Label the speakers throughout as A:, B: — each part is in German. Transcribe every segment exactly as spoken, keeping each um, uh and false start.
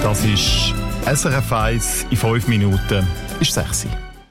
A: Das ist S R F eins in fünf Minuten ist sechs.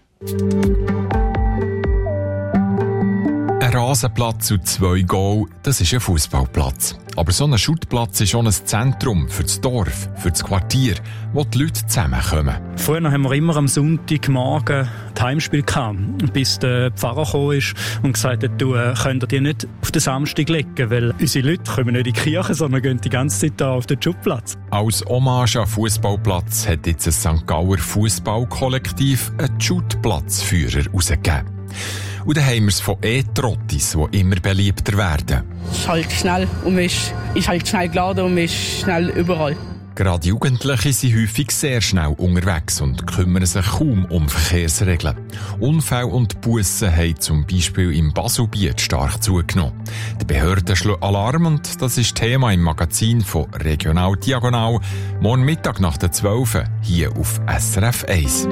B: Ein Rasenplatz und zwei Goal, das ist ein Fußballplatz. Aber so ein Schuttplatz ist auch ein Zentrum für das Dorf, für das Quartier, wo die Leute zusammenkommen.
C: Früher haben wir immer am Sonntagmorgen das Heimspiel gehabt, bis der Pfarrer gekommen ist und gesagt hat, du, äh, könnt ihr die nicht auf den Samstag legen, weil unsere Leute kommen nicht in die Kirche, sondern gehen die ganze Zeit da auf den Schuttplatz.
B: Als Hommage an Fußballplatz hat jetzt ein Sankt Gauer Fußballkollektiv einen Schuttplatzführer herausgegeben. Und dann haben wir es von E-Trottis, die immer beliebter werden.
D: Es ist halt schnell und man ist, ist halt schnell geladen und man ist schnell überall.
B: Gerade Jugendliche sind häufig sehr schnell unterwegs und kümmern sich kaum um Verkehrsregeln. Unfälle und Bussen haben zum Beispiel im Baselbiet stark zugenommen. Die Behörden schlagen Alarm und das ist Thema im Magazin von Regional Diagonal. Morgen Mittag nach der zwölf hier auf S R F eins.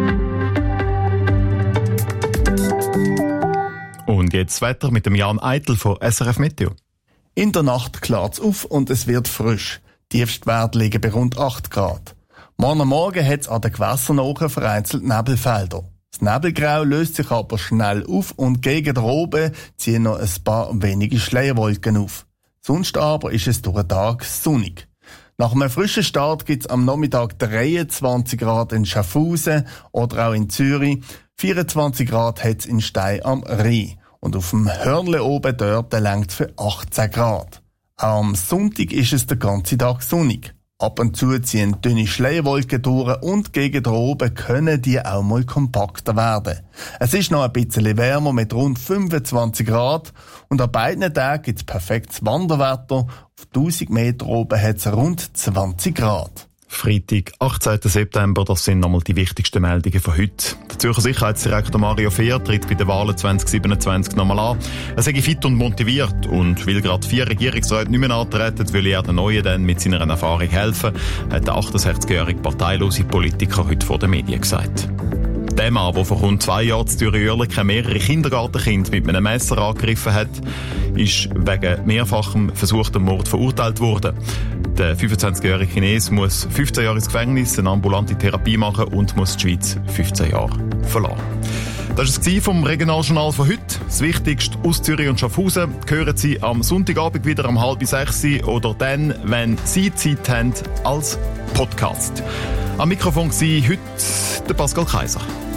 A: Und jetzt weiter mit dem Jan Eitel von S R F Meteo.
E: In der Nacht klart es auf und es wird frisch. Tiefstwerte liegen bei rund acht Grad. Morgen Morgen hat es an den Gewässern auch vereinzelt Nebelfelder. Das Nebelgrau löst sich aber schnell auf und gegen den Oben ziehen noch ein paar wenige Schleierwolken auf. Sonst aber ist es durch den Tag sonnig. Nach einem frischen Start gibt es am Nachmittag dreiundzwanzig Grad in Schaffhausen oder auch in Zürich. vierundzwanzig Grad hat es in Stein am Rhein. Und auf dem Hörnle oben dort längt es für achtzehn Grad. Am Sonntag ist es den ganzen Tag sonnig. Ab und zu ziehen dünne Schleierwolken durch und gegen oben können die auch mal kompakter werden. Es ist noch ein bisschen wärmer mit rund fünfundzwanzig Grad und an beiden Tagen gibt es perfektes Wanderwetter. Auf tausend Meter oben hat es rund zwanzig Grad.
A: Freitag, achtzehnten September, das sind nochmal die wichtigsten Meldungen von heute. Der Zürcher Sicherheitsdirektor Mario Fehr tritt bei den Wahlen zwanzig siebenundzwanzig nochmal an. Er sei fit und motiviert und weil gerade vier Regierungsräte nicht mehr antreten, will er den Neuen dann mit seiner Erfahrung helfen, hat der achtundsechzigjährige parteilose Politiker heute vor den Medien gesagt. Der Mann, der vor rund zwei Jahren in Zürich-Oerlikon mehrere Kindergartenkinder mit einem Messer angegriffen hat, ist wegen mehrfachem versuchten Mord verurteilt worden. Der fünfundzwanzigjährige Chines muss fünfzehn Jahre ins Gefängnis, eine ambulante Therapie machen und muss die Schweiz fünfzehn Jahre verlassen. Das war es vom Regionaljournal von heute. Das Wichtigste aus Zürich und Schaffhausen hören Sie am Sonntagabend wieder um halb sechs oder dann, wenn Sie Zeit haben, als Podcast. Am Mikrofon war heute der Pascal Kaiser.